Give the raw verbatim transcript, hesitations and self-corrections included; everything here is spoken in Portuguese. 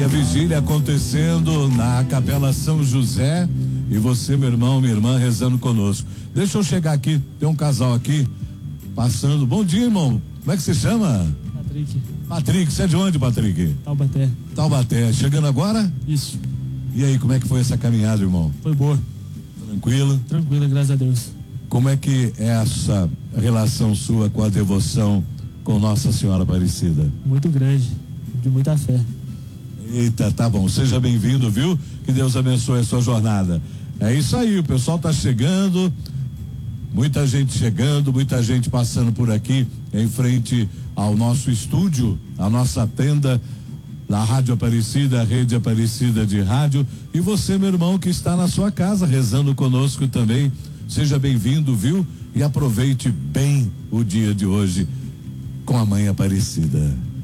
a vigília acontecendo na Capela São José e você, meu irmão, minha irmã, rezando conosco. Deixa eu chegar aqui, tem um casal aqui passando. Bom dia, irmão. Como é que você chama? Patrick. Patrick, você é de onde, Patrick? Taubaté. Taubaté. Chegando agora? Isso. E aí, como é que foi essa caminhada, irmão? Foi boa. Tranquilo? Tranquilo, graças a Deus. Como é que é essa relação sua com a devoção com Nossa Senhora Aparecida? Muito grande, de muita fé. Eita, tá bom. Seja bem-vindo, viu? Que Deus abençoe a sua jornada. É isso aí, o pessoal tá chegando, muita gente chegando, muita gente passando por aqui em frente ao nosso estúdio, a nossa tenda da Rádio Aparecida, a Rede Aparecida de Rádio. E você, meu irmão, que está na sua casa rezando conosco também, seja bem-vindo, viu? E aproveite bem o dia de hoje com a Mãe Aparecida.